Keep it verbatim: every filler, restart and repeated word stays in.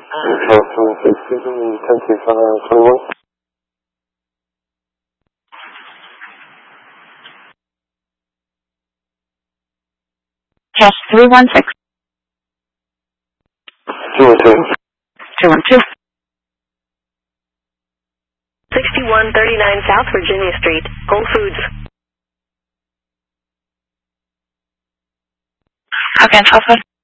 Cash three one six. two one two. two one two. sixty-one thirty-nine South Virginia Street, Whole Foods. How can I help you?